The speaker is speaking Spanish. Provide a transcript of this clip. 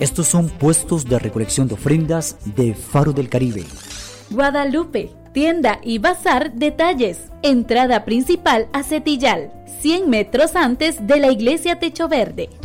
Estos son puestos de recolección de ofrendas de Faro del Caribe. Guadalupe, tienda y bazar Detalles. Entrada principal a Cetillal, 100 metros antes de la iglesia Techo Verde.